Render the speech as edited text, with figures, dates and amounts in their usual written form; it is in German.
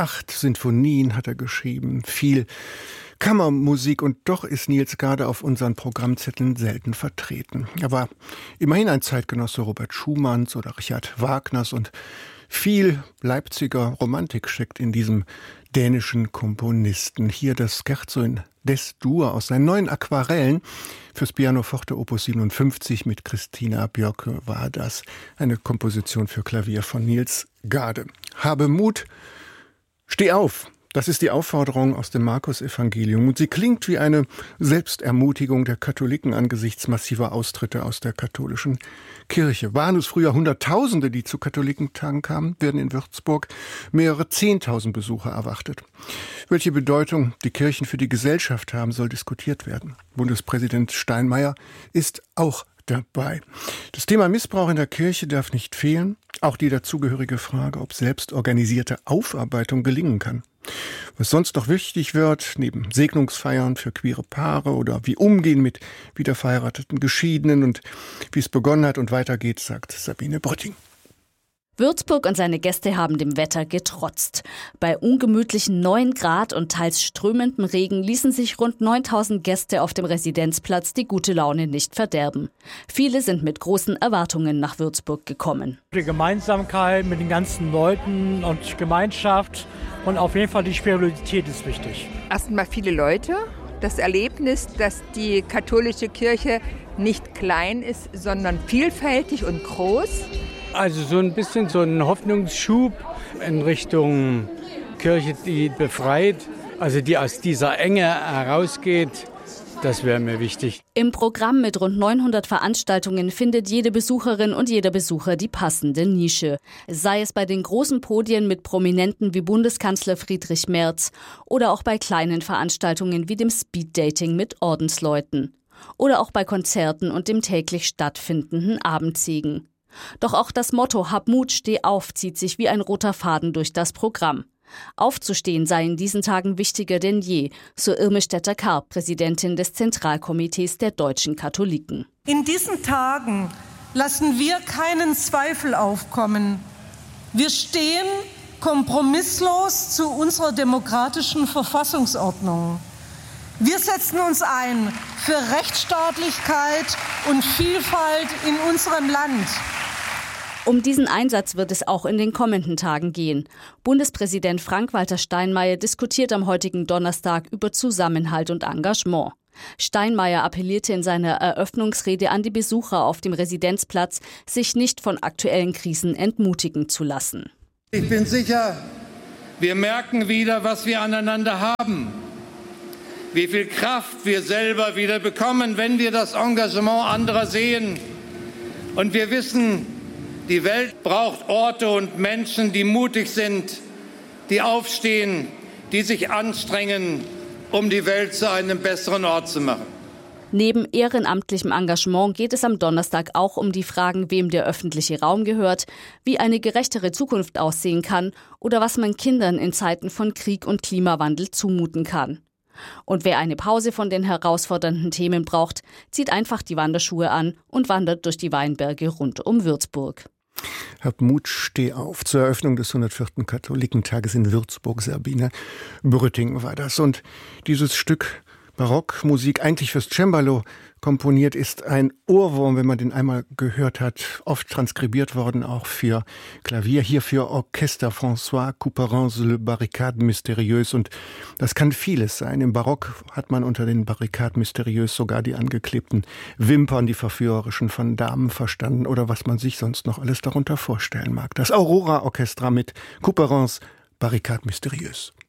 8 Sinfonien hat er geschrieben, viel Kammermusik, und doch ist Niels Gade auf unseren Programmzetteln selten vertreten. Er war immerhin ein Zeitgenosse Robert Schumanns oder Richard Wagners, und viel Leipziger Romantik steckt in diesem dänischen Komponisten. Hier das Scherzo in Des-Dur aus seinen neuen Aquarellen fürs Pianoforte Opus 57 mit Christina Björke war das. Eine Komposition für Klavier von Niels Gade. Habe Mut, steh auf! Das ist die Aufforderung aus dem Markus-Evangelium, und sie klingt wie eine Selbstermutigung der Katholiken angesichts massiver Austritte aus der katholischen Kirche. Waren es früher Hunderttausende, die zu Katholikentagen kamen, werden in Würzburg mehrere 10.000 Besucher erwartet. Welche Bedeutung die Kirchen für die Gesellschaft haben, soll diskutiert werden. Bundespräsident Steinmeier ist auch dabei. Das Thema Missbrauch in der Kirche darf nicht fehlen. Auch die dazugehörige Frage, ob selbstorganisierte Aufarbeitung gelingen kann. Was sonst noch wichtig wird, neben Segnungsfeiern für queere Paare oder wie umgehen mit wiederverheirateten Geschiedenen und wie es begonnen hat und weitergeht, sagt Sabine Brütting. Würzburg und seine Gäste haben dem Wetter getrotzt. Bei ungemütlichen 9 Grad und teils strömendem Regen ließen sich rund 9.000 Gäste auf dem Residenzplatz die gute Laune nicht verderben. Viele sind mit großen Erwartungen nach Würzburg gekommen. Die Gemeinsamkeit mit den ganzen Leuten und Gemeinschaft und auf jeden Fall die Spiritualität ist wichtig. Erstmal viele Leute. Das Erlebnis, dass die katholische Kirche nicht klein ist, sondern vielfältig und groß. Also so ein bisschen so ein Hoffnungsschub in Richtung Kirche, die befreit, also die aus dieser Enge herausgeht, das wäre mir wichtig. Im Programm mit rund 900 Veranstaltungen findet jede Besucherin und jeder Besucher die passende Nische. Sei es bei den großen Podien mit Prominenten wie Bundeskanzler Friedrich Merz oder auch bei kleinen Veranstaltungen wie dem Speeddating mit Ordensleuten. Oder auch bei Konzerten und dem täglich stattfindenden Abendsegen. Doch auch das Motto Hab Mut, steh auf zieht sich wie ein roter Faden durch das Programm. Aufzustehen sei in diesen Tagen wichtiger denn je, so Irme Stetter-Karp, Präsidentin des Zentralkomitees der deutschen Katholiken. In diesen Tagen lassen wir keinen Zweifel aufkommen. Wir stehen kompromisslos zu unserer demokratischen Verfassungsordnung. Wir setzen uns ein für Rechtsstaatlichkeit und Vielfalt in unserem Land. Um diesen Einsatz wird es auch in den kommenden Tagen gehen. Bundespräsident Frank-Walter Steinmeier diskutiert am heutigen Donnerstag über Zusammenhalt und Engagement. Steinmeier appellierte in seiner Eröffnungsrede an die Besucher auf dem Residenzplatz, sich nicht von aktuellen Krisen entmutigen zu lassen. Ich bin sicher, wir merken wieder, was wir aneinander haben. Wie viel Kraft wir selber wieder bekommen, wenn wir das Engagement anderer sehen. Und wir wissen, die Welt braucht Orte und Menschen, die mutig sind, die aufstehen, die sich anstrengen, um die Welt zu einem besseren Ort zu machen. Neben ehrenamtlichem Engagement geht es am Donnerstag auch um die Fragen, wem der öffentliche Raum gehört, wie eine gerechtere Zukunft aussehen kann oder was man Kindern in Zeiten von Krieg und Klimawandel zumuten kann. Und wer eine Pause von den herausfordernden Themen braucht, zieht einfach die Wanderschuhe an und wandert durch die Weinberge rund um Würzburg. Hab Mut, steh auf. Zur Eröffnung des 104. Katholikentages in Würzburg, Sabine Brütting war das. Und dieses Stück Barockmusik, eigentlich fürs Cembalo komponiert, ist ein Ohrwurm, wenn man den einmal gehört hat. Oft transkribiert worden, auch für Klavier, hier für Orchester. François Couperans Le Barricade Mystérieuse. Und das kann vieles sein. Im Barock hat man unter den Barricades Mystérieuses sogar die angeklebten Wimpern, die verführerischen von Damen verstanden oder was man sich sonst noch alles darunter vorstellen mag. Das Aurora Orchestra mit Couperans Barricade Mystérieuse.